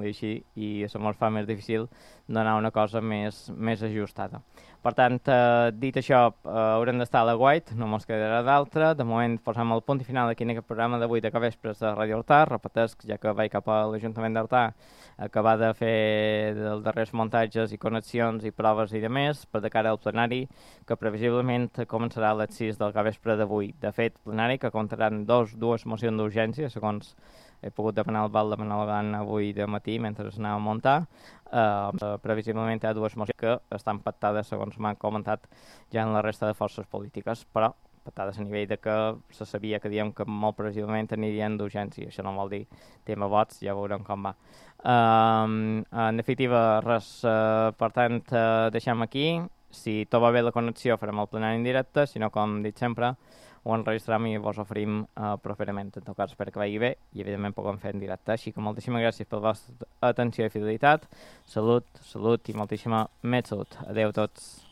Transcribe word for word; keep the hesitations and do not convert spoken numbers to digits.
dir així, i se mos fa més difícil donar una cosa més, més ajustada. Per tant, eh, dit això, eh, haurem d'estar a la guait, no mos quedarà d'altra. De moment posem el punt i final aquí en aquest programa d'avui de Capvespres de Ràdio Artà. Repetesc, ja que vaig cap a l'Ajuntament d'Artà, acabar de fer els darrers muntatges i connexions i proves i demés per de cara al plenari, que previsiblement començarà a les sis del capvespre d'avui. De fet, plenari que comptaran dos, dues mocions d'urgència, segons he pogut demanar el val de Manalgan avui de matí mentre es anava a muntar. Uh, previsiblement hi ha dues mocions que estan pactades, segons m'han comentat, ja en la resta de forces polítiques, però pactades a nivell de que se sabia que diem que molt precisament anirien d'urgència. Això no vol dir tema vots, ja veurem com va. Uh, en definitiva, res, uh, per tant, uh, deixem aquí. Si tot va bé la connexió farem el plenari en directe, si no, com dit sempre, ho enregistram i vos oferim uh, properament. En tot cas, espero que vagi bé i evidentment puguem fer en directe. Així que moltíssimes gràcies per la vostra atenció i fidelitat. Salut, salut i moltíssima més salut. Adéu a tots.